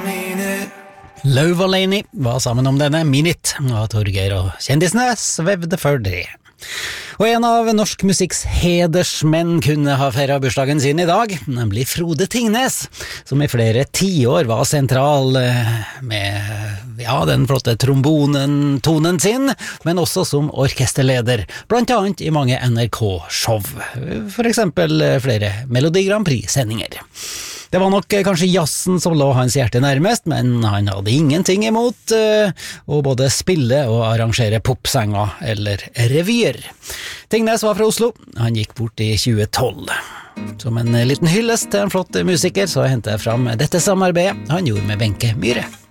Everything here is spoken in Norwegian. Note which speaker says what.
Speaker 1: Lauvaleni var sammen om denne Minit, og Torgeir og kjendisene svevde for det. Og en av norsk musikks hedersmenn kunne ha feiret bursdagen sin i dag, nemlig Frode Tingnes, som i flere tiår var sentral med den flotte trombonen-tonen sin, men også som orkesterleder, blant annet i mange NRK-show, for eksempel flere Melodi Grand Prix-sendinger. Det var nok kanskje jazzen som lå hans hjerte nærmest, men han hadde ingenting imot å både spille og arrangere popsanger eller revyer. Tingnes var fra Oslo, han gikk bort i 2012. Som en liten hyllest til en flott musiker, så hentet jeg fram dette samarbeidet han gjorde med Wenche Myhre.